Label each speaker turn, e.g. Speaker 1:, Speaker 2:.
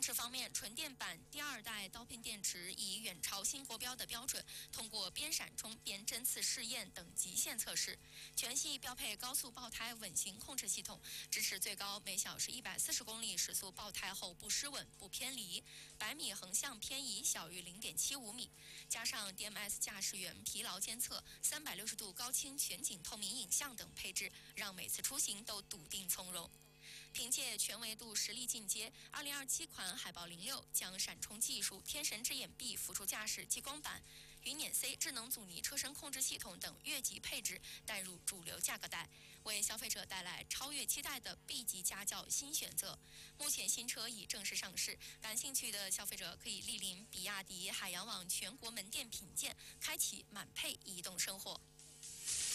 Speaker 1: 池方面，纯电版第2代刀片电池已远超新国标的标准，通过边闪充边针刺试验等极限测试。全系标配高速爆胎稳行控制系统，支持最高每小时140公里时速爆胎后不失稳不偏离，100米横向偏移小于0.75米。加上 DMS 驾驶员疲劳监测、360度高清全景透明影像等配置，让每次出行都笃定从容。凭借全维度实力进阶，2027款海豹06将闪充技术、天神之眼臂辅助驾驶激光板、云辇 C 智能阻尼车身控制系统等越级配置带入主流价格带，为消费者带来超越期待的 B 级家轿新选择。目前新车已正式上市，感兴趣的消费者可以莅临比亚迪海洋网全国门店品鉴，开启满配移动生活。